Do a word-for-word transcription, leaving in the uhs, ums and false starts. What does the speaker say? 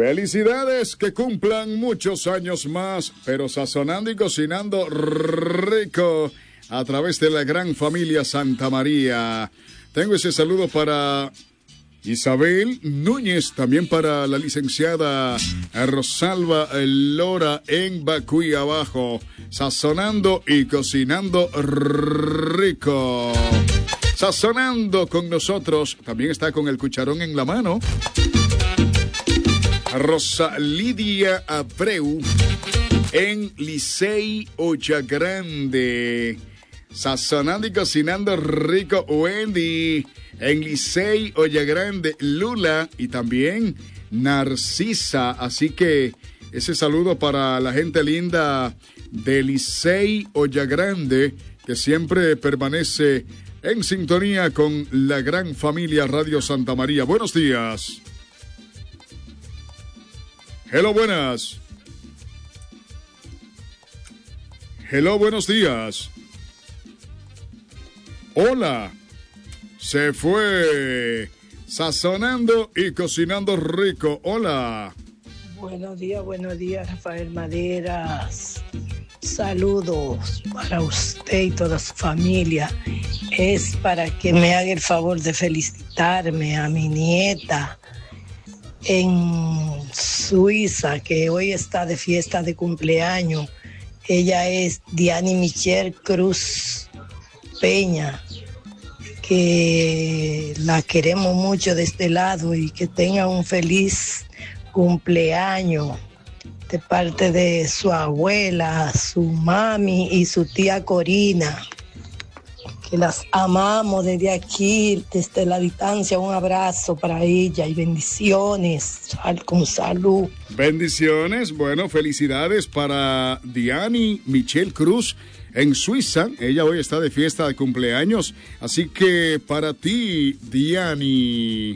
Felicidades, que cumplan muchos años más, pero sazonando y cocinando rico a través de la gran familia Santa María. Tengo ese saludo para Isabel Núñez, también para la licenciada Rosalba Lora en Bacuy Abajo, sazonando y cocinando rico. Sazonando con nosotros, también está con el cucharón en la mano, Rosa Lidia Abreu en Licey Olla Grande, sazonando y cocinando rico. Wendy en Licey Olla Grande, Lula y también Narcisa. Así que ese saludo para la gente linda de Licey Olla Grande, que siempre permanece en sintonía con la gran familia Radio Santa María. Buenos días. Hello, buenas. Hello, buenos días. Hola. Se fue. Sazonando y cocinando rico. Hola. Buenos días, buenos días, Rafael Maderas. Saludos para usted y toda su familia. Es para que me haga el favor de felicitarme a mi nieta en Suiza, que hoy está de fiesta de cumpleaños. Ella es Diani Michelle Cruz Peña, que la queremos mucho de este lado y que tenga un feliz cumpleaños de parte de su abuela, su mami y su tía Corina, que las amamos desde aquí, desde la distancia. Un abrazo para ella y bendiciones, con salud. Bendiciones, bueno, felicidades para Diani Michelle Cruz en Suiza. Ella hoy está de fiesta de cumpleaños, así que para ti, Diani.